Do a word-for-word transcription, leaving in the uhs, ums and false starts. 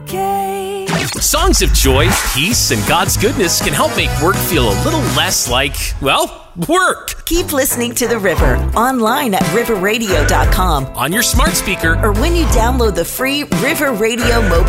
okay. Songs of joy, peace, and God's goodness can help make work feel a little less like, well, work. Keep listening to The River online at river radio dot com On your smart speaker or when you download the free River Radio mobile